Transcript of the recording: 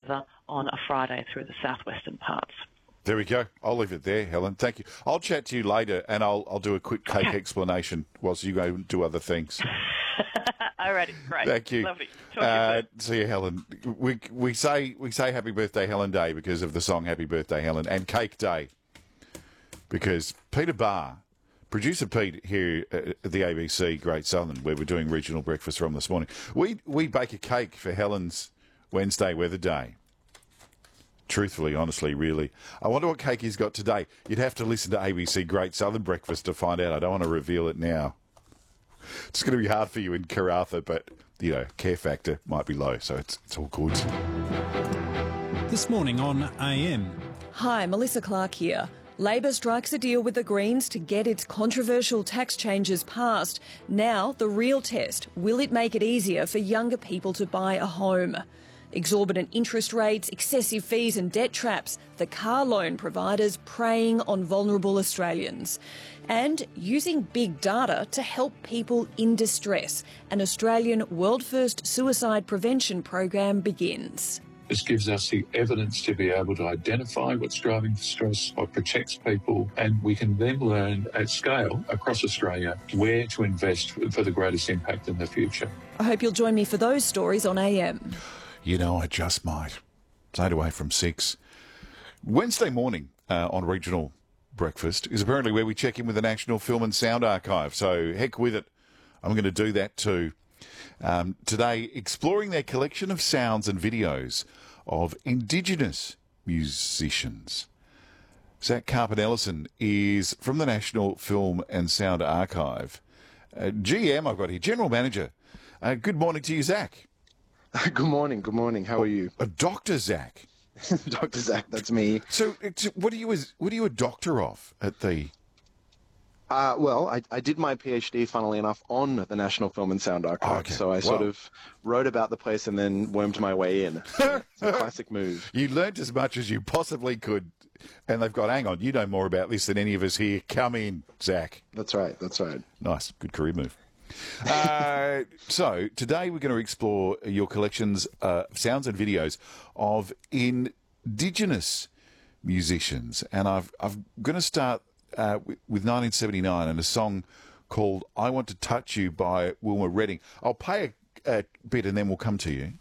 weather on a Friday through the southwestern parts. There we go. I'll leave it there, Helen. Thank you. I'll chat to you later, and I'll do a quick cake explanation whilst you go and do other things. Alrighty, great. Thank you. Lovely. Talk to you soon. See you, Helen. We say Happy Birthday Helen Day because of the song Happy Birthday Helen, and Cake Day because Peter Barr, producer Pete here at the ABC Great Southern, where we're doing regional breakfast from this morning, we bake a cake for Helen's Wednesday Weather Day. Truthfully, honestly, really. I wonder what cake he's got today. You'd have to listen to ABC Great Southern Breakfast to find out. I don't want to reveal it now. It's going to be hard for you in Karratha, but, you know, care factor might be low, so it's all good. This morning on AM. Hi, Melissa Clark here. Labor strikes a deal with the Greens to get its controversial tax changes passed. Now, the real test, will it make it easier for younger people to buy a home? Exorbitant interest rates, excessive fees and debt traps, the car loan providers preying on vulnerable Australians. And using big data to help people in distress. An Australian world-first suicide prevention program begins. This gives us the evidence to be able to identify what's driving stress, what protects people, and we can then learn at scale across Australia where to invest for the greatest impact in the future. I hope you'll join me for those stories on AM. You know, I just might. It's 8 away from 6. Wednesday morning on Regional Breakfast is apparently where we check in with the National Film and Sound Archive. So heck with it. I'm going to do that too. Today, exploring their collection of sounds and videos of Indigenous musicians. Zach Carpenter-Ellison is from the National Film and Sound Archive. GM, I've got here, General Manager. Good morning to you, Zach. Good morning. Good morning. How are you? Dr. Zach. Dr. Zach, that's me. So, what are you a doctor of at the? Well, I did my PhD, funnily enough, on the National Film and Sound Archive. Okay. So I sort of wrote about the place and then wormed my way in. It's a classic move. You learnt as much as you possibly could, and they've got, hang on, you know more about this than any of us here. Come in, Zach. That's right. That's right. Nice. Good career move. So today we're going to explore your collections of sounds and videos of Indigenous musicians, and I'm going to start with 1979 and a song called "I Want to Touch You" by Wilma Redding. I'll play a bit and then we'll come to you.